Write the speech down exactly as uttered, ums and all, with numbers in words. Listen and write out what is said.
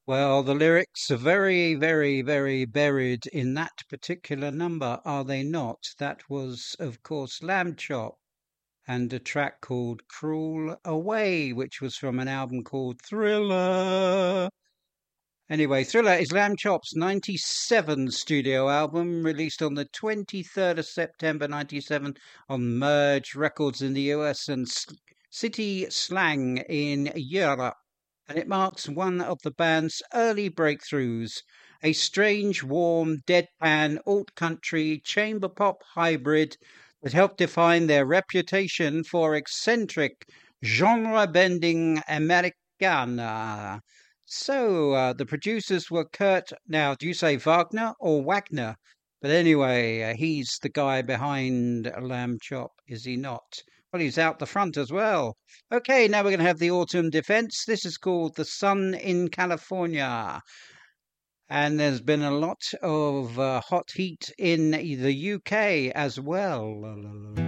Well, the lyrics are very, very, very buried in that particular number, are they not? That was, of course, Lamb Chop and a track called Cruel Away, which was from an album called Thriller. Anyway, Thriller is Lamb Chop's ninety-seven studio album, released on the twenty-third of September ninety-seven on Merge Records in the U S and City Slang in Europe. And it marks one of the band's early breakthroughs, a strange, warm, deadpan, alt-country, chamber pop hybrid that helped define their reputation for eccentric, genre-bending Americana. So uh, the producers were Kurt, now do you say Wagner or Wagner? But anyway, uh, he's the guy behind Lamb Chop, is he not? Well, he's out the front as well. Okay, now we're going to have the Autumn Defense. This is called The Sun in California. And there's been a lot of uh, hot heat in the U K as well.